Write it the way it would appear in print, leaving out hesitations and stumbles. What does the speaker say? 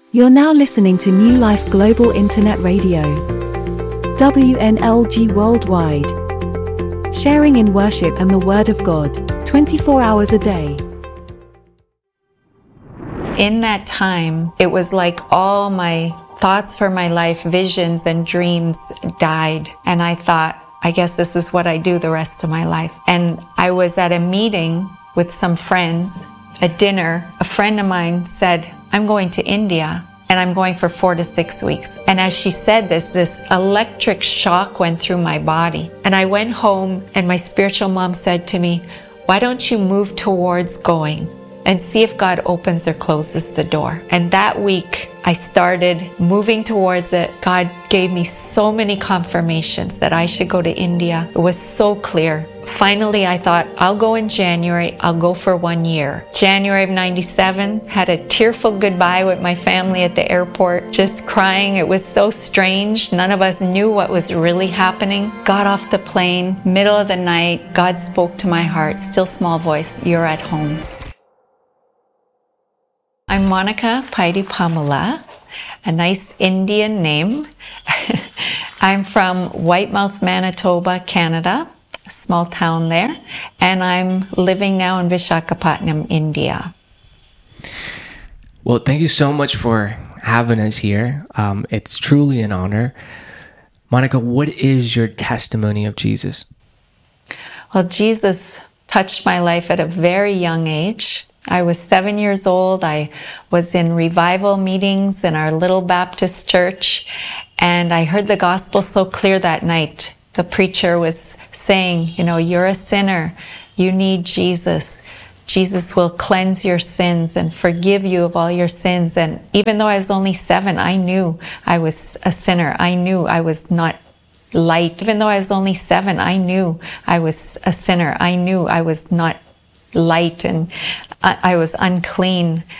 You're now listening to New Life Global Internet Radio, WNLG Worldwide, sharing in worship and the Word of God, 24 hours a day. In that time, it was like all my thoughts for my life, visions and dreams died. And I thought, I guess this is what I do the rest of my life. And I was at a meeting with some friends, a dinner. A friend of mine said, I'm going to India and I'm going for 4 to 6 weeks. And as she said this electric shock went through my body. And I went home and my spiritual mom said to me, why don't you move towards going and see if God opens or closes the door? And that week, I started moving towards it. God gave me so many confirmations that I should go to India. It was so clear. Finally, I thought, I'll go in January. I'll go for 1 year. January of 97, had a tearful goodbye with my family at the airport, just crying. It was so strange. None of us knew what was really happening. Got off the plane, middle of the night. God spoke to my heart, still small voice, you're at home. I'm Monica Paidi Pamela, a nice Indian name. I'm from Whitemouth, Manitoba, Canada, a small town there, and I'm living now in Vishakhapatnam, India. Well, thank you so much for having us here. It's truly an honor. Monica, what is your testimony of Jesus? Well, Jesus touched my life at a very young age. I was 7 years old. I was in revival meetings in our little Baptist church, and I heard the gospel so clear that night. The preacher was saying, you're a sinner. You need Jesus. Jesus will cleanse your sins and forgive you of all your sins. And even though I was only 7, I knew I was a sinner. I knew I was not light. Even though I was only 7, I knew I was a sinner. I knew I was not light and I was unclean.